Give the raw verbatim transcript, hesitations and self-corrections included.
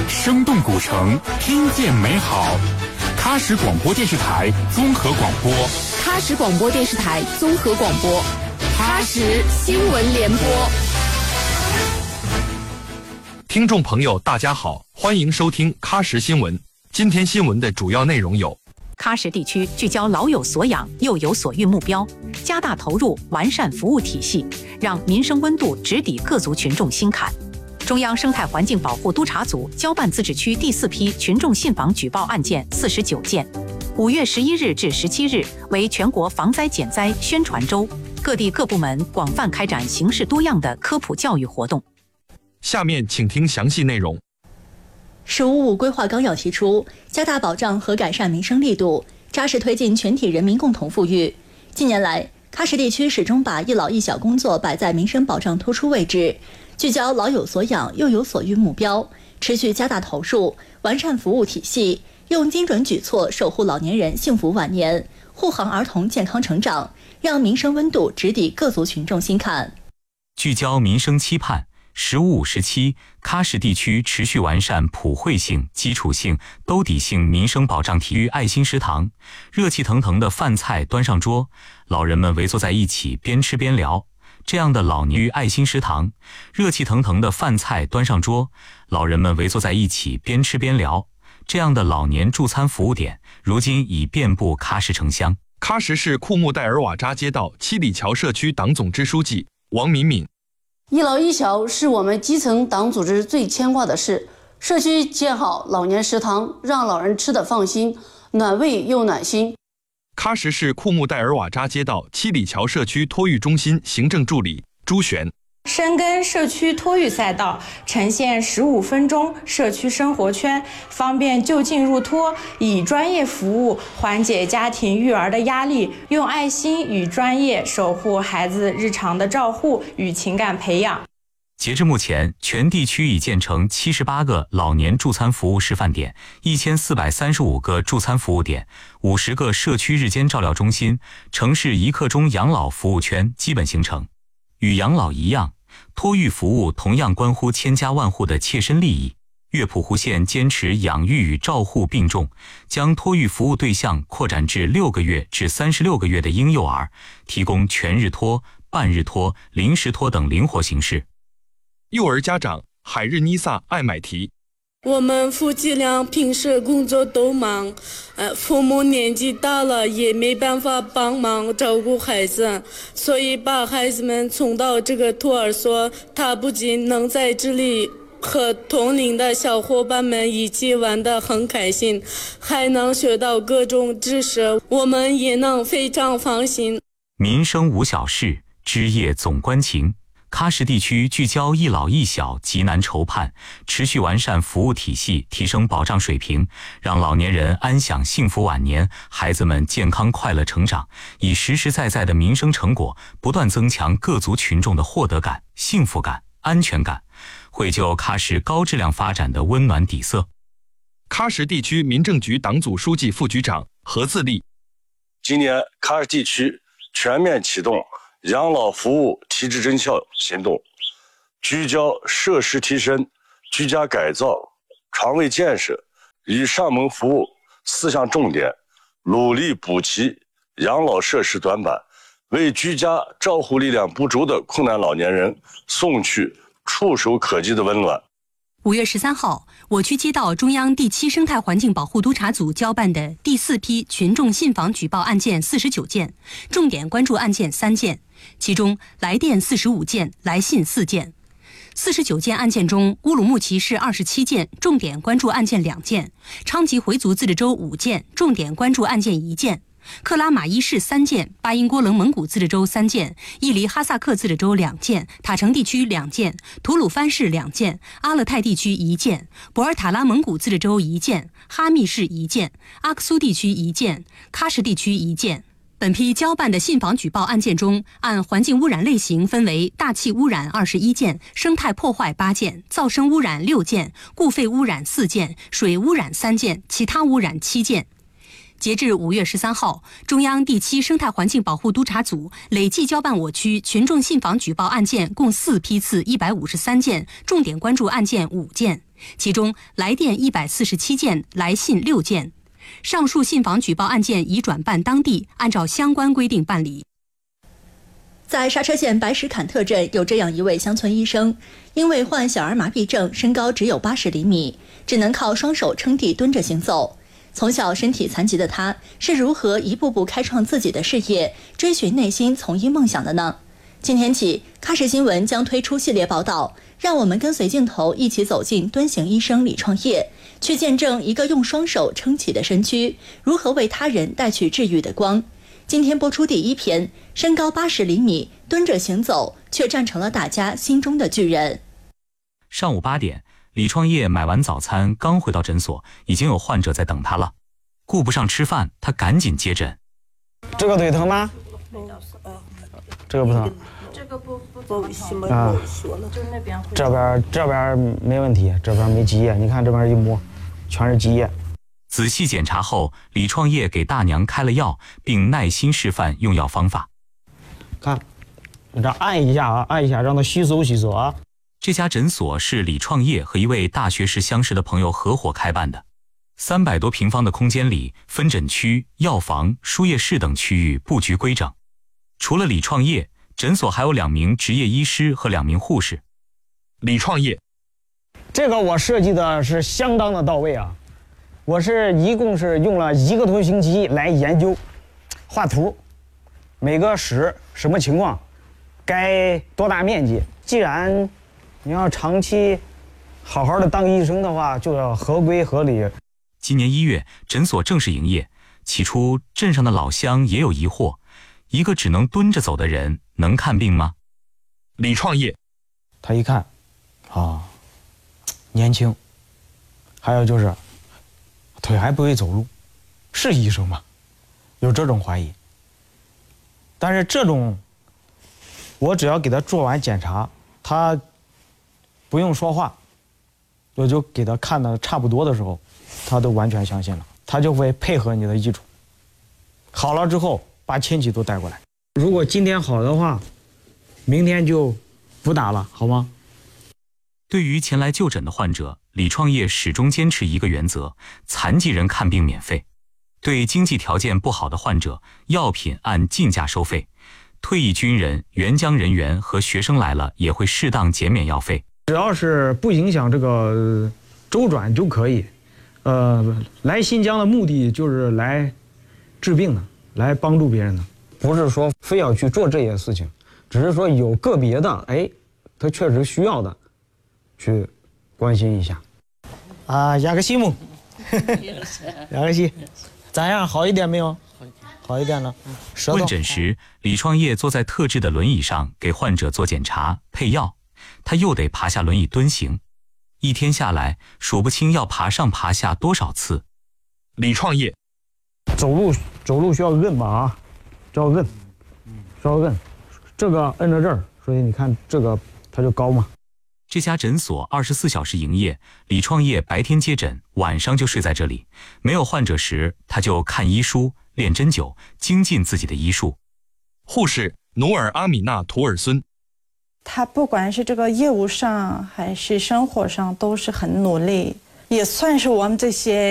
生动古城，听见美好。喀什广播电视台综合广播， 喀什广播电视台综合广播，喀什新闻联播。 听众朋友，大家好，欢迎收听喀什新闻。今天新闻的主要内容有： 喀什地区聚焦老有所养、幼有所育目标，加大投入，完善服务体系，让民生温度直抵各族群众心坎。中央生态环境保护督察组交办自治区第四批群众信访举报案件四十九件。五月十一日至十七日为全国防灾减灾宣传周，各地各部门广泛开展形式多样的科普教育活动。 下面请听详细内容。 十五五规划纲要提出，加大保障和改善民生力度，扎实推进全体人民共同富裕。近年来，喀什地区始终把一老一小工作摆在民生保障突出位置，聚焦老有所养、幼有所育目标，持续加大投入，完善服务体系，用精准举措守护老年人幸福晚年，护航儿童健康成长，让民生温度直抵各族群众心坎。 聚焦民生期盼。十五五时期，喀什地区持续完善普惠性、基础性、兜底性民生保障体育爱心食堂，热气腾腾的饭菜端上桌，老人们围坐在一起边吃边聊。这样的老年爱心食堂，热气腾腾的饭菜端上桌，老人们围坐在一起边吃边聊。这样的老年助餐服务点，如今已遍布喀什城乡。 喀什市库木代尔瓦扎街道七里桥社区党总支书记王敏敏。 一老一小是我们基层党组织最牵挂的事，社区建好老年食堂，让老人吃得放心，暖胃又暖心。 喀什市库木代尔瓦扎街道七里桥社区托育中心行政助理朱璇。 深耕社区托育赛道，呈现十五分钟社区生活圈，方便就近入托，以专业服务缓解家庭育儿的压力，用爱心与专业守护孩子日常的照护与情感培养。 截至目前，全地区已建成七十八个老年助餐服务示范点，一千四百三十五个助餐服务点，五十个社区日间照料中心，城市一刻钟养老服务圈基本形成。与养老一样，托育服务同样关乎千家万户的切身利益。月浦湖县坚持养育与照护并重，将托育服务对象扩展至六个月至三十六个月的婴幼儿，提供全日托、半日托、临时托等灵活形式。 幼儿家长海日妮萨艾买提。 我们夫妻俩平时工作都忙，呃，父母年纪大了也没办法帮忙照顾孩子，所以把孩子们送到这个托儿所，他不仅能在这里和同龄的小伙伴们一起玩得很开心，还能学到各种知识，我们也能非常放心。 民生无小事，枝叶总关情。喀什地区聚焦一老一小急难愁盼，持续完善服务体系，提升保障水平，让老年人安享幸福晚年，孩子们健康快乐成长，以实实在在的民生成果，不断增强各族群众的获得感、幸福感、安全感，绘就喀什高质量发展的温暖底色。 喀什地区民政局党组书记副局长何自立。 今年喀什地区全面启动养老服务提质增效行动，聚焦设施提升、居家改造、床位建设与上门服务四项重点，努力补齐养老设施短板，为居家照护力量不足的困难老年人送去触手可及的温暖。 五月十三号，我区接到中央第七生态环境保护督察组交办的第四批群众信访举报案件四十九件，重点关注案件三件，其中来电四十五件，来信四件。四十九件案件中，乌鲁木齐市二十七件，重点关注案件两件；昌吉回族自治州五件，重点关注案件一件；克拉玛依市三件，巴音郭楞蒙古自治州三件，伊犁哈萨克自治州两件，塔城地区两件，吐鲁番市两件，阿勒泰地区一件，博尔塔拉蒙古自治州一件，哈密市一件，阿克苏地区一件，喀什地区一件。本批交办的信访举报案件中，按环境污染类型分为大气污染二十一件，生态破坏八件，噪声污染六件，固废污染四件，水污染三件，其他污染七件。 截至五月十三号，中央第七生态环境保护督察组累计交办我区群众信访举报案件共四批次一百五十三件，重点关注案件五件，其中来电一百四十七件，来信六件。上述信访举报案件已转办当地，按照相关规定办理。 在沙车县白石坎特镇，有这样一位乡村医生，因为患小儿麻痹症，身高只有八十厘米，只能靠双手撑地蹲着行走。从小身体残疾的他，是如何一步步开创自己的事业，追寻内心从医梦想的呢？今天起，喀什新闻将推出系列报道，让我们跟随镜头一起走进蹲行医生李创业，去见证一个用双手撑起的身躯，如何为他人带去治愈的光。今天播出第一篇，身高八十厘米，蹲着行走，却站成了大家心中的巨人。 上午八点，李创业买完早餐，刚回到诊所，已经有患者在等他了。顾不上吃饭，他赶紧接诊。 这个腿疼吗？这个不疼。 这个不不不行啊， 就是那边这边这边没问题，这边没积液。你看这边一摸，全是积液。 仔细检查后，李创业给大娘开了药，并耐心示范用药方法。 看，你这按一下啊，按一下，让它吸收吸收啊。 这家诊所是李创业和一位大学时相识的朋友合伙开办的。三百多平方的空间里，分诊区、药房、输液室等区域布局规整。除了李创业，诊所还有两名执业医师和两名护士。 李创业， 这个我设计的是相当的到位啊。我是一共是用了一个多星期来研究，画图，每个室什么情况，该多大面积。既然你要长期好好的当医生的话，就要合规合理。 今年一月，诊所正式营业。起初，镇上的老乡也有疑惑：一个只能蹲着走的人能看病吗？ 李创业， 他一看，啊，年轻，还有就是腿还不会走路，是医生吗？有这种怀疑。但是这种，我只要给他做完检查，他不用说话，我就给他看的差不多的时候，他都完全相信了，他就会配合你的医嘱。好了之后，把亲戚都带过来。如果今天好的话，明天就不打了，好吗？ 对于前来就诊的患者，李创业始终坚持一个原则：残疾人看病免费。对经济条件不好的患者，药品按进价收费。退役军人、援疆人员和学生来了，也会适当减免药费。 只要是不影响这个周转就可以。呃，来新疆的目的就是来治病的，来帮助别人的，不是说非要去做这些事情，只是说有个别的，哎，他确实需要的，去关心一下。啊，雅克西姆，雅克西，咋样？好一点没有？好一点了。 问诊时，李创业坐在特制的轮椅上给患者做检查、配药，他又得爬下轮椅蹲行。一天下来，数不清要爬上爬下多少次。 李创业， 走路走路需要摁吧啊，这要摁，稍微摁，这个摁着这儿，所以你看这个它就高嘛。 这家诊所二十四小时营业，李创业白天接诊，晚上就睡在这里。没有患者时，他就看医书、练针灸，精进自己的医术。 护士努尔阿米娜图尔孙， 他不管是这个业务上还是生活上都是很努力，也算是我们这些